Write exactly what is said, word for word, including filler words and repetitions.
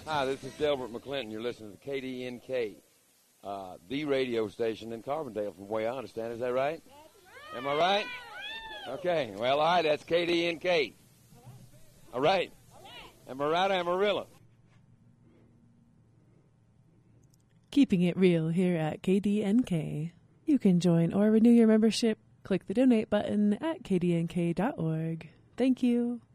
Hi, this is Delbert McClinton. You're listening to K D N K, uh, the radio station in Carbondale, from the way I understand. Is that right? Am I right? Okay. Well, all right, that's K D N K. All right. Am I right, Amarillo? Keeping it real here at K D N K. You can join or renew your membership. Click the donate button at k d n k dot org. Thank you.